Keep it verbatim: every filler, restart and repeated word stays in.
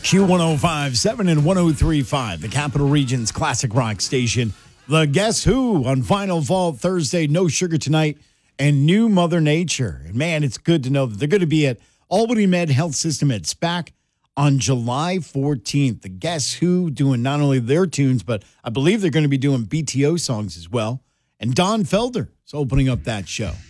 Q one oh five point seven and one oh three point five, the Capital Region's classic rock station. The Guess Who on Final Vault Thursday, No Sugar Tonight, and New Mother Nature. And man, it's good to know that they're going to be at Albany Med Health System at SPAC on July fourteenth. The Guess Who doing not only their tunes, but I believe they're going to be doing B T O songs as well. And Don Felder is opening up that show.